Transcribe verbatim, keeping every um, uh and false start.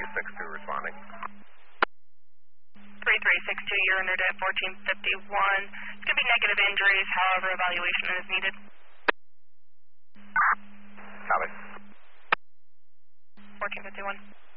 six two responding. three three six two, you're entered at fourteen fifty-one. It's going to be negative injuries, however, evaluation is needed. Copy. fourteen fifty-one.